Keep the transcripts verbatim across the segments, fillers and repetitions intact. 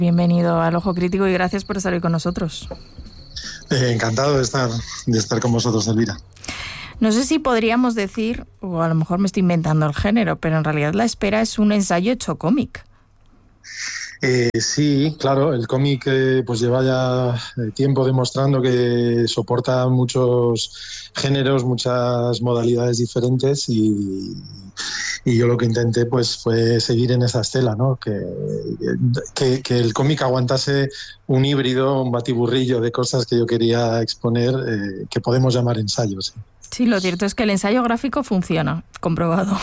Bienvenido al Ojo Crítico y gracias por estar hoy con nosotros. Eh, encantado de estar, de estar con vosotros, Elvira. No sé si podríamos decir, o a lo mejor me estoy inventando el género, pero en realidad La Espera es un ensayo hecho cómic. Eh, sí, claro, el cómic eh, pues lleva ya tiempo demostrando que soporta muchos géneros, muchas modalidades diferentes y, y yo lo que intenté pues fue seguir en esa estela, ¿no? Que, que, que el cómic aguantase un híbrido, un batiburrillo de cosas que yo quería exponer, eh, que podemos llamar ensayos. Sí, lo cierto es que el ensayo gráfico funciona, comprobado.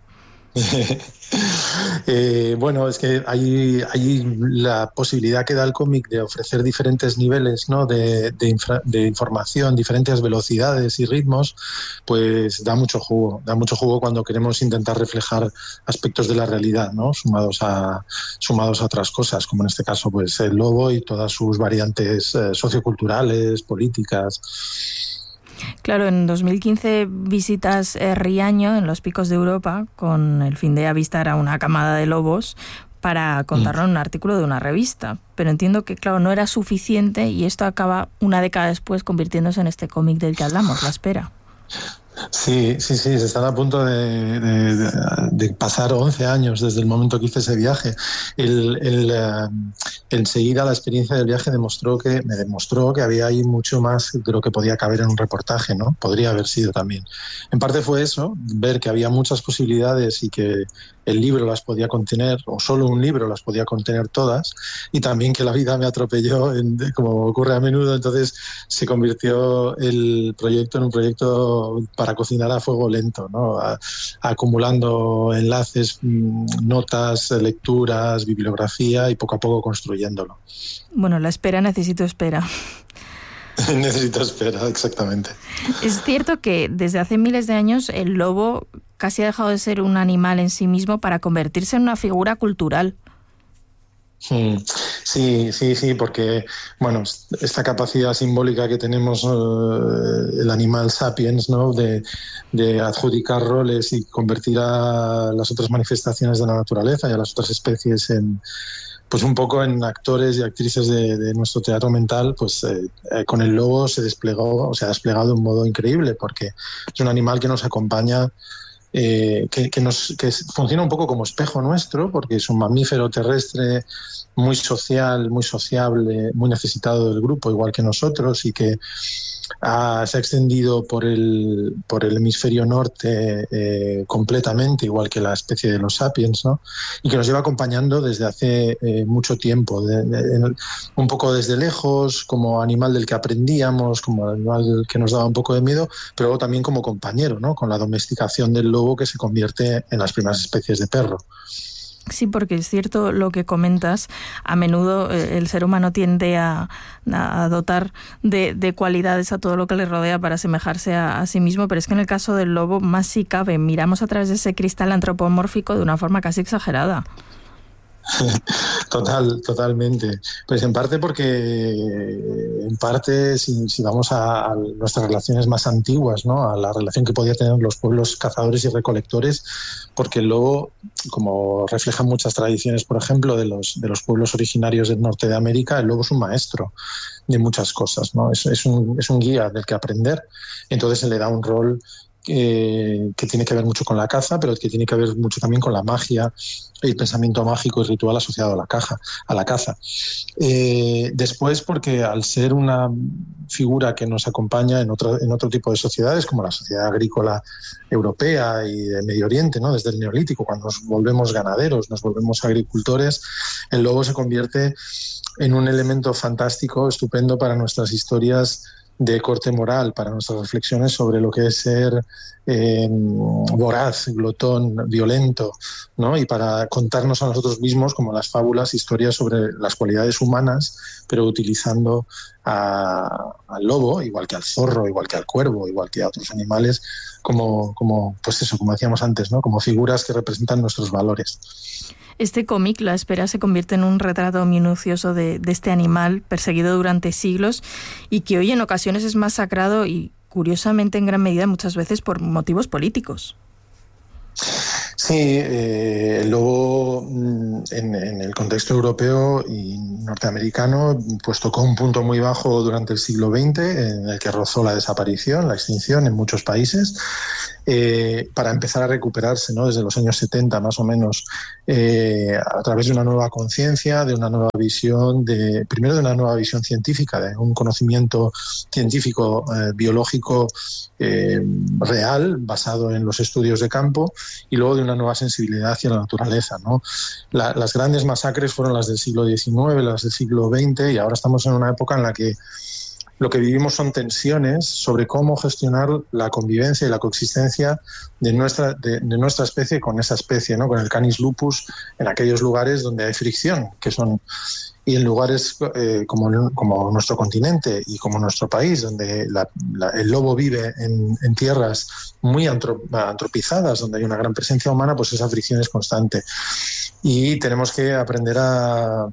eh, bueno, es que hay, hay la posibilidad que da el cómic de ofrecer diferentes niveles, ¿no? de, de, infra, de información, diferentes velocidades y ritmos, pues da mucho jugo, da mucho jugo cuando queremos intentar reflejar aspectos de la realidad, ¿no? sumados a, sumados a otras cosas, como en este caso pues el lobo y todas sus variantes eh, socioculturales, políticas. Claro, en dos mil quince visitas eh, Riaño, en los Picos de Europa, con el fin de avistar a una camada de lobos para contarlo en un artículo de una revista. Pero entiendo que, claro, no era suficiente y esto acaba una década después convirtiéndose en este cómic del que hablamos, La Espera. Sí, sí, sí, se están a punto de, de, de pasar once años desde el momento que hice ese viaje. El, el, uh, enseguida la experiencia del viaje demostró que, me demostró que había ahí mucho más de lo que podía caber en un reportaje, ¿no? Podría haber sido también. En parte fue eso, ver que había muchas posibilidades y que el libro las podía contener, o solo un libro las podía contener todas, y también que la vida me atropelló, en, como ocurre a menudo, entonces se convirtió el proyecto en un proyecto para cocinar a fuego lento, ¿no? A, acumulando enlaces, notas, lecturas, bibliografía y poco a poco construyéndolo. Bueno, la espera necesito espera. Necesito espera, exactamente. Es cierto que desde hace miles de años el lobo casi ha dejado de ser un animal en sí mismo para convertirse en una figura cultural. Sí, sí, sí, porque bueno, esta capacidad simbólica que tenemos eh, el animal sapiens, ¿no? de, de adjudicar roles y convertir a las otras manifestaciones de la naturaleza y a las otras especies en, pues un poco en actores y actrices de, de nuestro teatro mental, pues eh, eh, con el lobo se desplegó, o sea, ha desplegado de un modo increíble, porque es un animal que nos acompaña. Eh, que, que, nos, que funciona un poco como espejo nuestro, porque es un mamífero terrestre muy social, muy sociable, muy necesitado del grupo, igual que nosotros, y que ha, se ha extendido por el, por el hemisferio norte eh, completamente, igual que la especie de los sapiens, ¿no? Y que nos lleva acompañando desde hace eh, mucho tiempo, de, de, un poco desde lejos, como animal del que aprendíamos, como animal que nos daba un poco de miedo, pero luego también como compañero, ¿no? Con la domesticación del lobo que se convierte en las primeras especies de perro. Sí, porque es cierto lo que comentas. A menudo eh, el ser humano tiende a, a dotar de, de cualidades a todo lo que le rodea para asemejarse a, a sí mismo, pero es que en el caso del lobo más sí cabe. Miramos a través de ese cristal antropomórfico de una forma casi exagerada. Total, totalmente. Pues en parte porque, en parte, si, si vamos a, a nuestras relaciones más antiguas, ¿no? A la relación que podían tener los pueblos cazadores y recolectores, porque el lobo, como reflejan muchas tradiciones, por ejemplo, de los, de los pueblos originarios del norte de América, el lobo es un maestro de muchas cosas, ¿no? Es, es, un, es un guía del que aprender, entonces se le da un rol Eh, que tiene que ver mucho con la caza, pero que tiene que ver mucho también con la magia, el pensamiento mágico y ritual asociado a la, caja, a la caza. Eh, después, porque al ser una figura que nos acompaña en otro, en otro tipo de sociedades, como la sociedad agrícola europea y del Medio Oriente, ¿no? Desde el Neolítico, cuando nos volvemos ganaderos, nos volvemos agricultores, el lobo se convierte en un elemento fantástico, estupendo para nuestras historias de corte moral, para nuestras reflexiones sobre lo que es ser eh, voraz, glotón, violento, ¿no? Y para contarnos a nosotros mismos, como las fábulas, historias sobre las cualidades humanas, pero utilizando a, al lobo, igual que al zorro, igual que al cuervo, igual que a otros animales, como, como, pues eso, como decíamos antes, ¿no? Como figuras que representan nuestros valores. Este cómic, La Espera, se convierte en un retrato minucioso de, de este animal perseguido durante siglos y que hoy en ocasiones es masacrado y, curiosamente, en gran medida, muchas veces por motivos políticos. Sí, eh, el lobo en, en el contexto europeo y norteamericano pues tocó un punto muy bajo durante el siglo veinte en el que rozó la desaparición, la extinción en muchos países, eh, para empezar a recuperarse, ¿no? Desde los años setenta más o menos, eh, a través de una nueva conciencia, de una nueva visión, de primero de una nueva visión científica, de un conocimiento científico eh, biológico eh, real, basado en los estudios de campo, y luego de una nueva sensibilidad hacia la naturaleza, ¿no? La, las grandes masacres fueron las del siglo diecinueve, las del siglo veinte, y ahora estamos en una época en la que lo que vivimos son tensiones sobre cómo gestionar la convivencia y la coexistencia de nuestra, de, de nuestra especie con esa especie, ¿no? Con el Canis lupus, en aquellos lugares donde hay fricción, que son, y en lugares eh, como, como nuestro continente y como nuestro país, donde la, la, el lobo vive en, en tierras muy antrop, antropizadas, donde hay una gran presencia humana, pues esa fricción es constante. Y tenemos que aprender a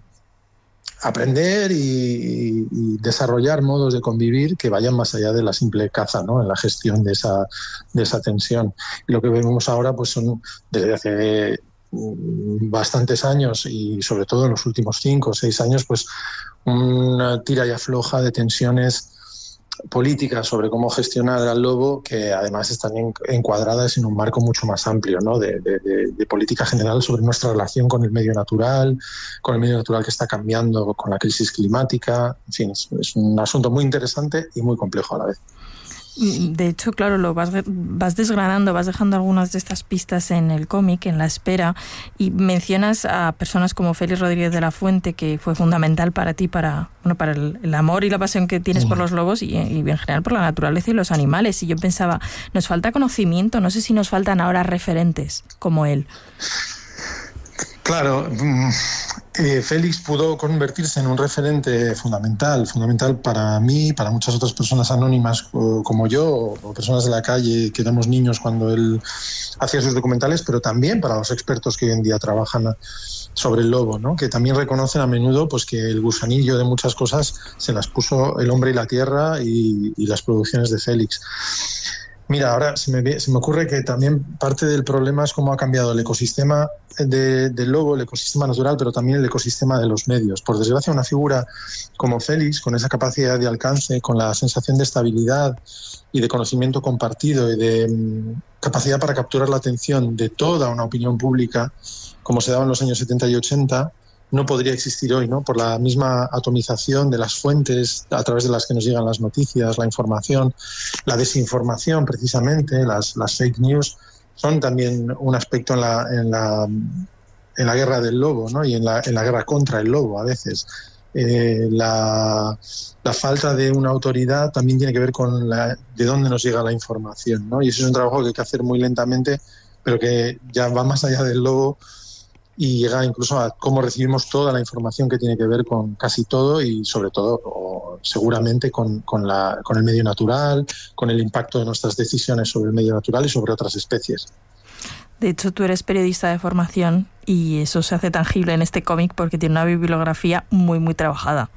aprender y, y desarrollar modos de convivir que vayan más allá de la simple caza, ¿no? En la gestión de esa, de esa tensión. Y lo que vemos ahora pues son, desde hace bastantes años y sobre todo en los últimos cinco o seis años, pues una tira y afloja de tensiones políticas sobre cómo gestionar al lobo, que además están encuadradas en un marco mucho más amplio, ¿no? de, de, de, de política general sobre nuestra relación con el medio natural, con el medio natural que está cambiando con la crisis climática. En fin, es, es un asunto muy interesante y muy complejo a la vez. De hecho, claro, lo vas, vas desgranando, vas dejando algunas de estas pistas en el cómic, en la espera, y mencionas a personas como Félix Rodríguez de la Fuente, que fue fundamental para ti, para bueno, para el, el amor y la pasión que tienes por los lobos y, y en general por la naturaleza y los animales. Y yo pensaba, nos falta conocimiento, no sé si nos faltan ahora referentes como él. Claro, eh, Félix pudo convertirse en un referente fundamental, fundamental para mí, para muchas otras personas anónimas o, como yo, o personas de la calle que éramos niños cuando él hacía sus documentales, pero también para los expertos que hoy en día trabajan sobre el lobo, ¿no? Que también reconocen a menudo pues que el gusanillo de muchas cosas se las puso el hombre y la tierra y, y las producciones de Félix. Mira, ahora se me, se me ocurre que también parte del problema es cómo ha cambiado el ecosistema de, del lobo, el ecosistema natural, pero también el ecosistema de los medios. Por desgracia, una figura como Félix, con esa capacidad de alcance, con la sensación de estabilidad y de conocimiento compartido y de um, capacidad para capturar la atención de toda una opinión pública, como se daba en los años setenta y ochenta, no podría existir hoy, ¿no? Por la misma atomización de las fuentes a través de las que nos llegan las noticias, la información, la desinformación, precisamente, las, las fake news, son también un aspecto en la, en la, en la guerra del lobo, ¿no? Y en la, en la guerra contra el lobo, a veces. Eh, la, la falta de una autoridad también tiene que ver con la, de dónde nos llega la información, ¿no? Y eso es un trabajo que hay que hacer muy lentamente, pero que ya va más allá del lobo y llega incluso a cómo recibimos toda la información que tiene que ver con casi todo y sobre todo, o seguramente, con, con, la, con el medio natural, con el impacto de nuestras decisiones sobre el medio natural y sobre otras especies. De hecho, tú eres periodista de formación y eso se hace tangible en este cómic porque tiene una bibliografía muy, muy trabajada.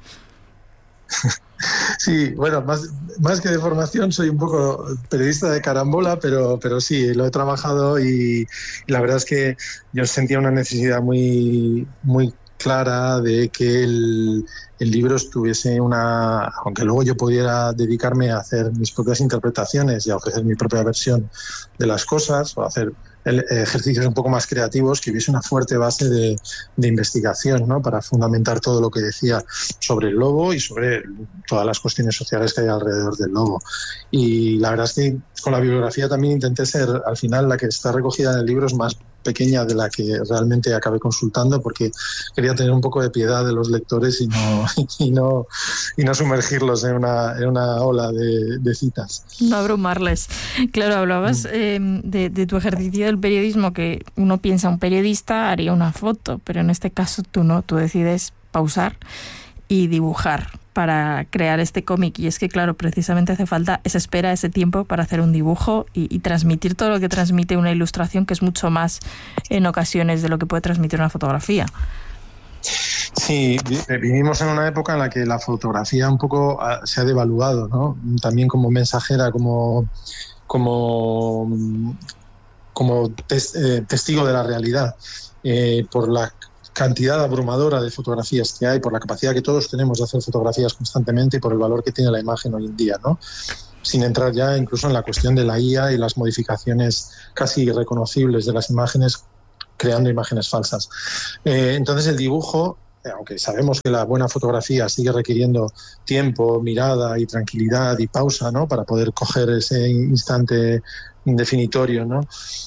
Sí, bueno, más, más que de formación soy un poco periodista de carambola, pero, pero sí, lo he trabajado y, y la verdad es que yo sentía una necesidad muy, muy clara de que el, el libro estuviese una... Aunque luego yo pudiera dedicarme a hacer mis propias interpretaciones y a ofrecer mi propia versión de las cosas o hacer ejercicios un poco más creativos, que hubiese una fuerte base de, de investigación, ¿no? Para fundamentar todo lo que decía sobre el lobo y sobre todas las cuestiones sociales que hay alrededor del lobo. Y la verdad es que con la bibliografía también intenté ser, al final, la que está recogida en el libro es más pequeña de la que realmente acabé consultando, porque quería tener un poco de piedad de los lectores y no y no, y no sumergirlos en una, en una ola de, de citas. No abrumarles. Claro, hablabas eh, de, de tu ejercicio del periodismo, que uno piensa, un periodista haría una foto, pero en este caso tú no, tú decides pausar y dibujar para crear este cómic. Y es que, claro, precisamente hace falta esa espera, ese tiempo para hacer un dibujo y, y transmitir todo lo que transmite una ilustración, que es mucho más en ocasiones de lo que puede transmitir una fotografía. Sí, vivimos en una época en la que la fotografía un poco se ha devaluado, ¿no? También como mensajera, como, como como tes, eh, testigo de la realidad, eh, por la cantidad abrumadora de fotografías que hay, por la capacidad que todos tenemos de hacer fotografías constantemente y por el valor que tiene la imagen hoy en día, ¿no? Sin entrar ya incluso en la cuestión de la I A y las modificaciones casi irreconocibles de las imágenes, creando imágenes falsas. Eh, entonces el dibujo, aunque sabemos que la buena fotografía sigue requiriendo tiempo, mirada y tranquilidad y pausa, ¿no?, para poder coger ese instante definitorio, ¿no?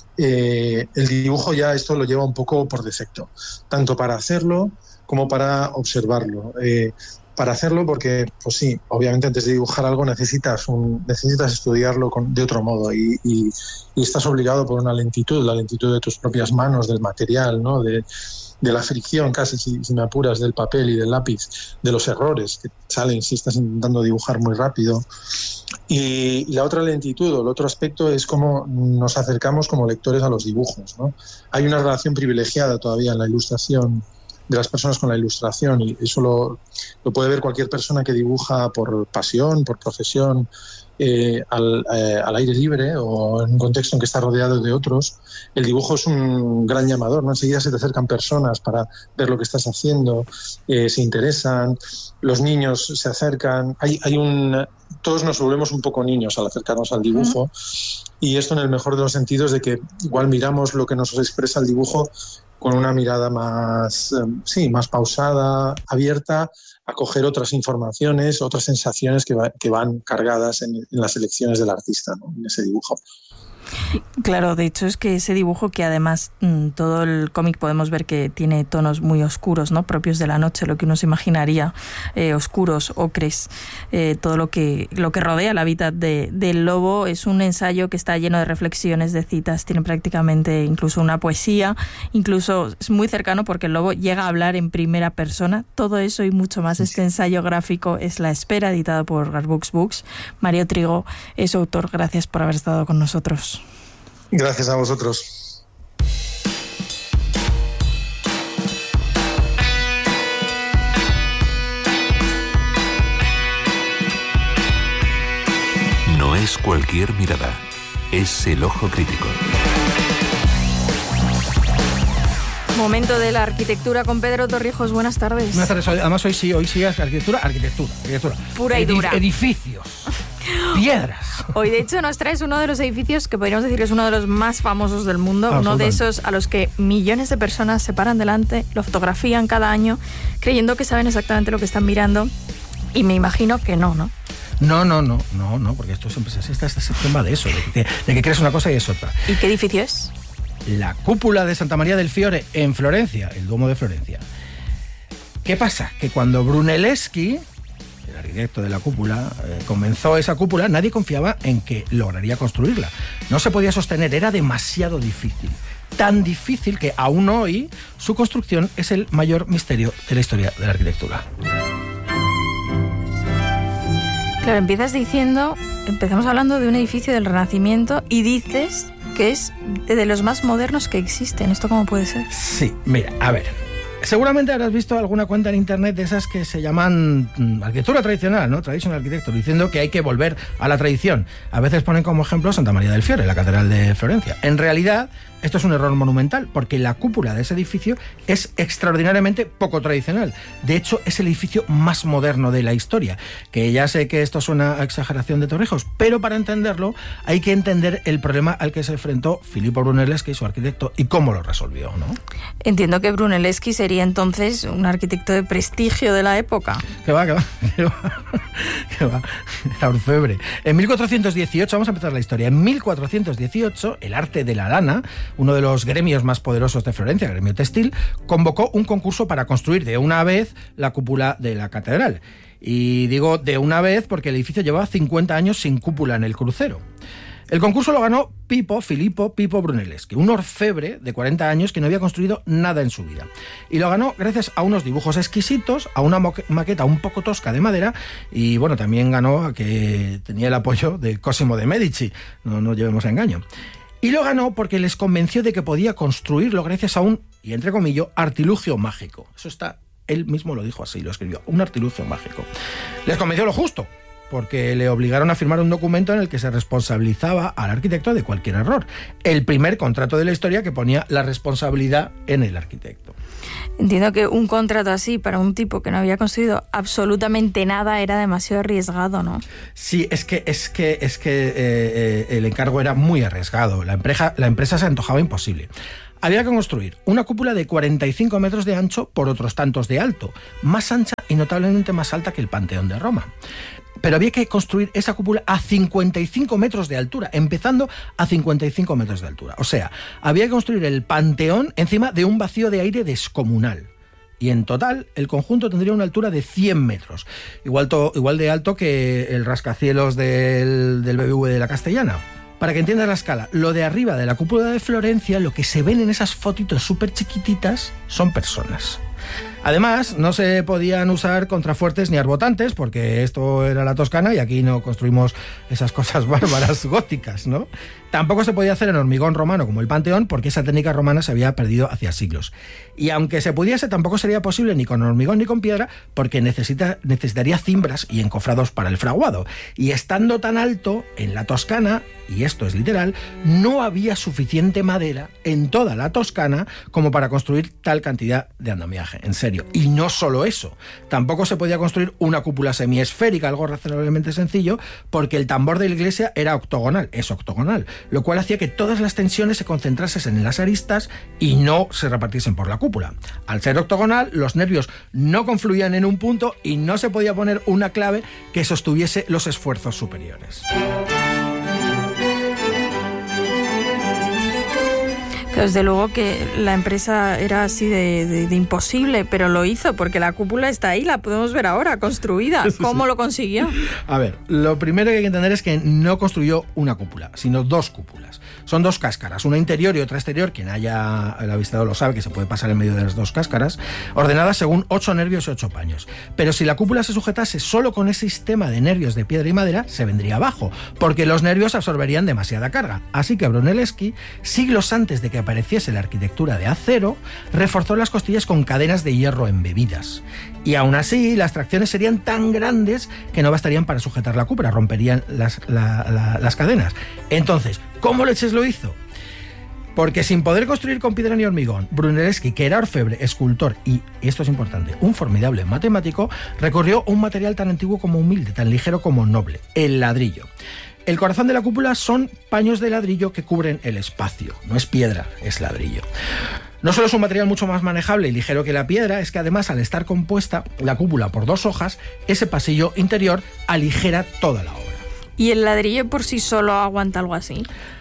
Eh, el dibujo ya esto lo lleva un poco por defecto, tanto para hacerlo como para observarlo. Eh, para hacerlo porque, pues sí, obviamente antes de dibujar algo necesitas un, necesitas estudiarlo con, de otro modo y, y, y estás obligado por una lentitud, la lentitud de tus propias manos, del material, ¿no?, de, de la fricción casi, si, si me apuras, del papel y del lápiz, de los errores que salen si estás intentando dibujar muy rápido. Y, y la otra lentitud o el otro aspecto es cómo nos acercamos como lectores a los dibujos, ¿no? Hay una relación privilegiada todavía en la ilustración de las personas con la ilustración y eso lo, lo puede ver cualquier persona que dibuja por pasión, por profesión, eh, al, eh, al aire libre o en un contexto en que está rodeado de otros. El dibujo es un gran llamador, ¿no? Enseguida se te acercan personas para ver lo que estás haciendo, eh, se interesan, los niños se acercan, hay, hay un... todos nos volvemos un poco niños al acercarnos al dibujo, y esto en el mejor de los sentidos de que igual miramos lo que nos expresa el dibujo con una mirada más, sí, más pausada, abierta a coger otras informaciones, otras sensaciones que, va, que van cargadas en, en las elecciones del artista, ¿no?, en ese dibujo. Claro, de hecho es que ese dibujo, que además mmm, todo el cómic podemos ver que tiene tonos muy oscuros, ¿no?, propios de la noche, lo que uno se imaginaría, eh, oscuros, ocres, eh, todo lo que lo que rodea la hábitat de, del lobo. Es un ensayo que está lleno de reflexiones, de citas, tiene prácticamente incluso una poesía, incluso es muy cercano porque el lobo llega a hablar en primera persona. Todo eso y mucho más, este ensayo gráfico es La Espera, editado por Garbooks Books. Mario Trigo es su autor. Gracias por haber estado con nosotros. Gracias a vosotros. No es cualquier mirada, es el ojo crítico. Momento de la arquitectura con Pedro Torrijos. Buenas tardes. Buenas tardes. Además hoy sí, hoy sí es arquitectura, arquitectura, arquitectura. Pura y dura. Edificios, piedras. Hoy de hecho nos traes uno de los edificios que podríamos decir es uno de los más famosos del mundo, uno de esos a los que millones de personas se paran delante, lo fotografían cada año, creyendo que saben exactamente lo que están mirando, y me imagino que no, ¿no? No, no, no, no, no, porque esto siempre es este, este tema de eso, de que, de que crees una cosa y es otra. ¿Y qué edificio es? La cúpula de Santa María del Fiore en Florencia, el Duomo de Florencia. ¿Qué pasa? Que cuando Brunelleschi, el arquitecto de la cúpula, eh, comenzó esa cúpula, nadie confiaba en que lograría construirla. No se podía sostener, era demasiado difícil. Tan difícil que aún hoy su construcción es el mayor misterio de la historia de la arquitectura. Claro, empiezas diciendo, empezamos hablando de un edificio del Renacimiento y dices que es de los más modernos que existen. ¿Esto cómo puede ser? Sí, mira, a ver. Seguramente habrás visto alguna cuenta en internet de esas que se llaman mm, arquitectura tradicional, ¿no? Traditional Architecture, diciendo que hay que volver a la tradición. A veces ponen como ejemplo Santa María del Fiore, la catedral de Florencia. En realidad, esto es un error monumental, porque la cúpula de ese edificio es extraordinariamente poco tradicional. De hecho, es el edificio más moderno de la historia. Que ya sé que esto suena a exageración de Torrijos, pero para entenderlo hay que entender el problema al que se enfrentó Filippo Brunelleschi, su arquitecto, y cómo lo resolvió, ¿no? Entiendo que Brunelleschi sería entonces un arquitecto de prestigio de la época. Que va, que va, que va, que va. Era orfebre. En mil cuatrocientos dieciocho, vamos a empezar la historia. En mil cuatrocientos dieciocho, el arte de la lana, uno de los gremios más poderosos de Florencia, el gremio textil, convocó un concurso para construir de una vez la cúpula de la catedral. Y digo de una vez porque el edificio llevaba cincuenta años sin cúpula en el crucero. El concurso lo ganó Pippo, Filippo Pippo Brunelleschi, un orfebre de cuarenta años que no había construido nada en su vida. Y lo ganó gracias a unos dibujos exquisitos, a una maqueta un poco tosca de madera, y bueno, también ganó a que tenía el apoyo de Cosimo de Medici, no nos llevemos a engaño. Y lo ganó porque les convenció de que podía construirlo gracias a un, y entre comillas, artilugio mágico. Eso está, él mismo lo dijo así, lo escribió, un artilugio mágico. Les convenció lo justo, porque le obligaron a firmar un documento en el que se responsabilizaba al arquitecto de cualquier error. El primer contrato de la historia que ponía la responsabilidad en el arquitecto. Entiendo que un contrato así para un tipo que no había construido absolutamente nada era demasiado arriesgado, ¿no? Sí, es que, es que, es que eh, eh, el encargo era muy arriesgado. La empresa, la empresa se antojaba imposible. Había que construir una cúpula de cuarenta y cinco metros de ancho por otros tantos de alto, más ancha y notablemente más alta que el Panteón de Roma. Pero había que construir esa cúpula a cincuenta y cinco metros de altura, empezando a cincuenta y cinco metros de altura. O sea, había que construir el Panteón encima de un vacío de aire descomunal. Y en total, el conjunto tendría una altura de cien metros, igual, to, igual de alto que el rascacielos del, del B B V de la Castellana. Para que entiendas la escala, lo de arriba de la cúpula de Florencia, lo que se ven en esas fotitos súper chiquititas, son personas. Además, no se podían usar contrafuertes ni arbotantes, porque esto era la Toscana y aquí no construimos esas cosas bárbaras góticas, ¿no? Tampoco se podía hacer en hormigón romano como el Panteón, porque esa técnica romana se había perdido hacía siglos. Y aunque se pudiese, tampoco sería posible ni con hormigón ni con piedra, porque necesita, necesitaría cimbras y encofrados para el fraguado. Y estando tan alto, en la Toscana, y esto es literal, no había suficiente madera en toda la Toscana como para construir tal cantidad de andamiaje, en serio. Y no solo eso, tampoco se podía construir una cúpula semiesférica, algo razonablemente sencillo, porque el tambor de la iglesia era octogonal, es octogonal, lo cual hacía que todas las tensiones se concentrasen en las aristas y no se repartiesen por la cúpula. Al ser octogonal, los nervios no confluían en un punto y no se podía poner una clave que sostuviese los esfuerzos superiores. Desde luego que la empresa era así de, de, de imposible, pero lo hizo porque la cúpula está ahí, la podemos ver ahora, construida. ¿Cómo lo consiguió? A ver, lo primero que hay que entender es que no construyó una cúpula, sino dos cúpulas. Son dos cáscaras, una interior y otra exterior, quien haya el avistado lo sabe, que se puede pasar en medio de las dos cáscaras, ordenadas según ocho nervios y ocho paños. Pero si la cúpula se sujetase solo con ese sistema de nervios de piedra y madera, se vendría abajo, porque los nervios absorberían demasiada carga. Así que Brunelleschi, siglos antes de que apareciese la arquitectura de acero, reforzó las costillas con cadenas de hierro embebidas. Y aún así, las tracciones serían tan grandes que no bastarían para sujetar la cúpula, romperían las, la, la, las cadenas. Entonces, ¿cómo leches lo hizo? Porque sin poder construir con piedra ni hormigón, Brunelleschi, que era orfebre, escultor y, y esto es importante, un formidable matemático, recurrió a un material tan antiguo como humilde, tan ligero como noble, el ladrillo. El corazón de la cúpula son paños de ladrillo que cubren el espacio. No es piedra, es ladrillo. No solo es un material mucho más manejable y ligero que la piedra, es que además, al estar compuesta la cúpula por dos hojas, ese pasillo interior aligera toda la obra. ¿Y el ladrillo por sí solo aguanta algo así?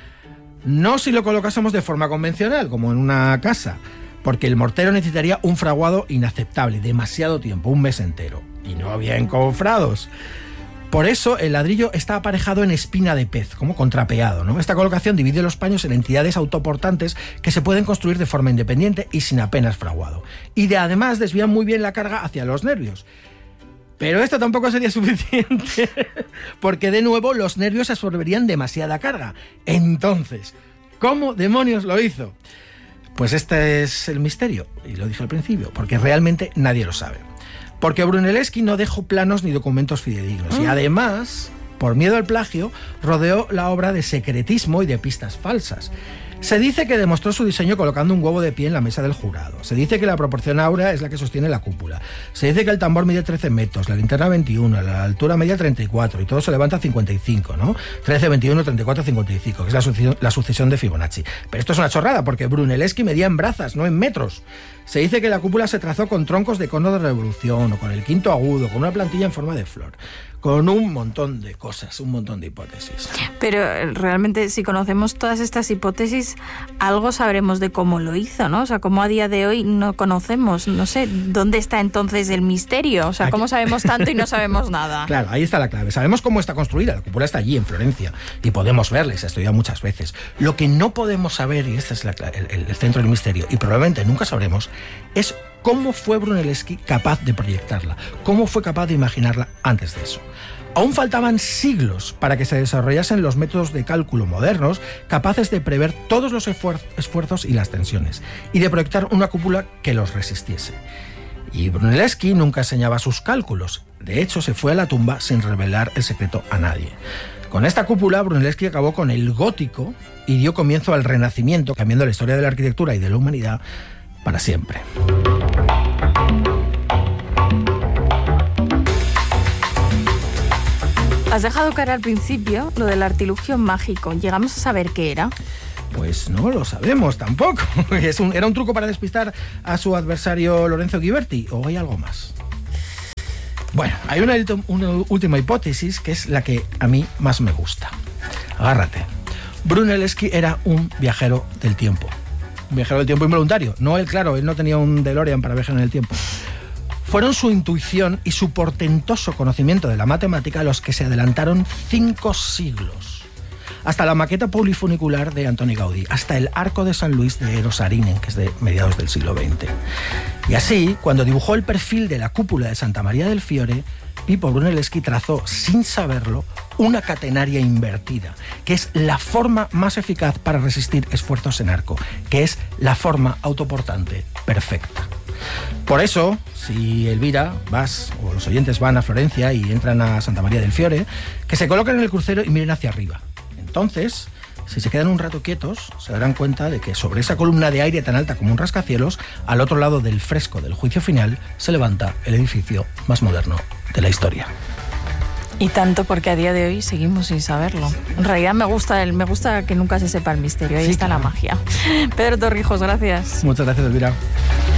No si lo colocásemos de forma convencional, como en una casa, porque el mortero necesitaría un fraguado inaceptable, demasiado tiempo, un mes entero. Y no había encofrados. Por eso el ladrillo está aparejado en espina de pez, como contrapeado, ¿no? Esta colocación divide los paños en entidades autoportantes que se pueden construir de forma independiente y sin apenas fraguado. Y de, además desvían muy bien la carga hacia los nervios. Pero esto tampoco sería suficiente, porque de nuevo los nervios absorberían demasiada carga. Entonces, ¿cómo demonios lo hizo? Pues este es el misterio, y lo dije al principio, porque realmente nadie lo sabe. Porque Brunelleschi no dejó planos ni documentos fidedignos. Y además, por miedo al plagio, rodeó la obra de secretismo y de pistas falsas. Se dice que demostró su diseño colocando un huevo de pie en la mesa del jurado. Se dice que la proporción áurea es la que sostiene la cúpula. Se dice que el tambor mide trece metros, la linterna veintiuno, la altura media treinta y cuatro y todo se levanta a cincuenta y cinco, ¿no? trece, veintiuno, treinta y cuatro, cincuenta y cinco, que es la sucesión, la sucesión de Fibonacci. Pero esto es una chorrada porque Brunelleschi medía en brazas, no en metros. Se dice que la cúpula se trazó con troncos de cono de revolución o con el quinto agudo, con una plantilla en forma de flor, con un montón de cosas, un montón de hipótesis. Pero realmente, si conocemos todas estas hipótesis, algo sabremos de cómo lo hizo, ¿no? O sea, cómo a día de hoy no conocemos, no sé, ¿dónde está entonces el misterio? O sea, ¿cómo sabemos tanto y no sabemos nada? Claro, ahí está la clave. Sabemos cómo está construida, la cúpula está allí, en Florencia, y podemos verla, se ha estudiado muchas veces. Lo que no podemos saber, y este es la, el, el centro del misterio, y probablemente nunca sabremos, es cómo fue Brunelleschi capaz de proyectarla, cómo fue capaz de imaginarla antes de eso. Aún faltaban siglos para que se desarrollasen los métodos de cálculo modernos capaces de prever todos los esfuerzos y las tensiones y de proyectar una cúpula que los resistiese. Y Brunelleschi nunca enseñaba sus cálculos. De hecho, se fue a la tumba sin revelar el secreto a nadie. Con esta cúpula, Brunelleschi acabó con el gótico y dio comienzo al Renacimiento, cambiando la historia de la arquitectura y de la humanidad para siempre. Has dejado caer al principio lo del artilugio mágico. ¿Llegamos a saber qué era? Pues no lo sabemos tampoco. Es un, ¿Era un truco para despistar a su adversario Lorenzo Ghiberti o hay algo más? Bueno, hay una, una última hipótesis que es la que a mí más me gusta. Agárrate. Brunelleschi era un viajero del tiempo. Un viajero del tiempo involuntario. No él, claro, él no tenía un DeLorean para viajar en el tiempo. Fueron su intuición y su portentoso conocimiento de la matemática los que se adelantaron cinco siglos. Hasta la maqueta polifunicular de Antoni Gaudí, hasta el Arco de San Luis de Eros Saarinen, que es de mediados del siglo veinte. Y así, cuando dibujó el perfil de la cúpula de Santa María del Fiore, Pippo Brunelleschi trazó, sin saberlo, una catenaria invertida, que es la forma más eficaz para resistir esfuerzos en arco, que es la forma autoportante perfecta. Por eso, si Elvira, vas, o los oyentes van a Florencia y entran a Santa María del Fiore, que se coloquen en el crucero y miren hacia arriba. Entonces, si se quedan un rato quietos, se darán cuenta de que sobre esa columna de aire tan alta como un rascacielos, al otro lado del fresco del juicio final, se levanta el edificio más moderno de la historia. Y tanto porque a día de hoy seguimos sin saberlo. En realidad me gusta el, me gusta que nunca se sepa el misterio. Ahí sí, está claro. La magia. Pedro Torrijos, gracias. Muchas gracias, Elvira.